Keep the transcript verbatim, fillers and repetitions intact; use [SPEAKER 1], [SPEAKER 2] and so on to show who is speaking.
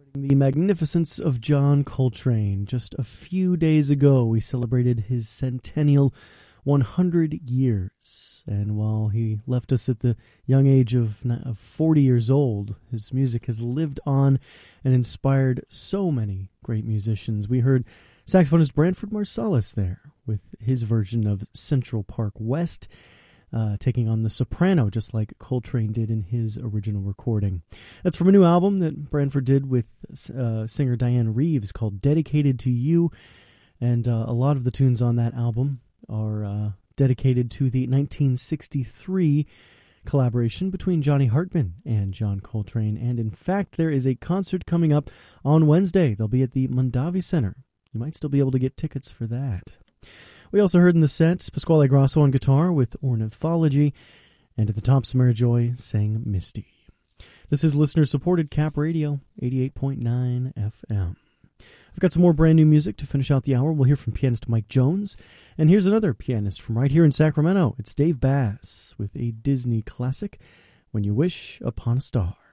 [SPEAKER 1] The magnificence of John Coltrane. Just a few days ago, we celebrated his centennial one hundred years. And while he left us at the young age of forty years old, his music has lived on and inspired so many great musicians. We heard saxophonist Branford Marsalis there with his version of Central Park West, Uh, taking on the soprano, just like Coltrane did in his original recording. That's from a new album that Branford did with uh, singer Diane Reeves called Dedicated to You, and uh, a lot of the tunes on that album are uh, dedicated to the nineteen sixty-three collaboration between Johnny Hartman and John Coltrane, and in fact, there is a concert coming up on Wednesday. They'll be at the Mondavi Center. You might still be able to get tickets for that. We also heard in the set Pasquale Grasso on guitar with Ornithology, and at the top, Samara Joy sang Misty. This is listener-supported Cap Radio, eighty-eight point nine F M. I've got some more brand new music to finish out the hour. We'll hear from pianist Mike Jones, and here's another pianist from right here in Sacramento. It's Dave Bass with a Disney classic, When You Wish Upon a Star.